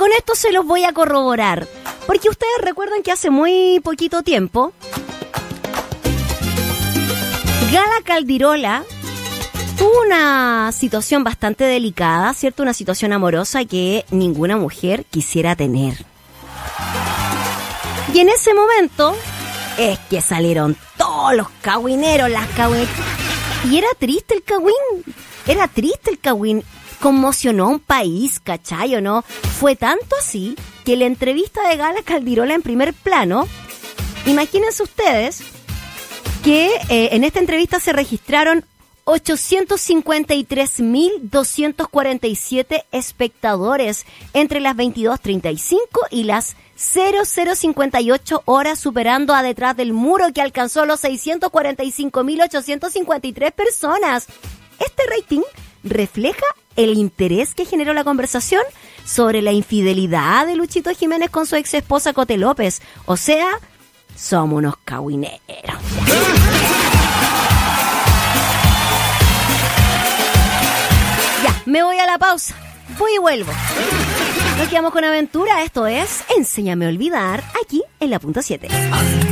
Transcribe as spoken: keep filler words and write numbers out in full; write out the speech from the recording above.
con esto se los voy a corroborar. Porque ustedes recuerdan que hace muy poquito tiempo Gala Caldirola tuvo una situación bastante delicada, ¿cierto? Una situación amorosa que ninguna mujer quisiera tener. Y en ese momento es que salieron todos los cagüineros, las cagüineras. Y era triste el cagüín, era triste el cagüín. Conmocionó a un país, ¿cachai o no? Fue tanto así que la entrevista de Gala Caldirola en primer plano, imagínense ustedes que eh, en esta entrevista se registraron ochocientos cincuenta y tres mil doscientos cuarenta y siete espectadores entre las veintidós treinta y cinco y las cero cero cincuenta y ocho horas, superando a Detrás del Muro, que alcanzó los seiscientos cuarenta y cinco mil ochocientos cincuenta y tres personas. Este rating refleja el interés que generó la conversación sobre la infidelidad de Luchito Jiménez con su ex esposa Cote López. O sea, somos unos cagüineros. Ya, me voy a la pausa. Voy y vuelvo. Nos quedamos con aventura. Esto es Enséñame a Olvidar, aquí en la punto siete.